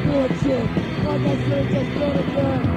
bullshit. Like I said, just let it go.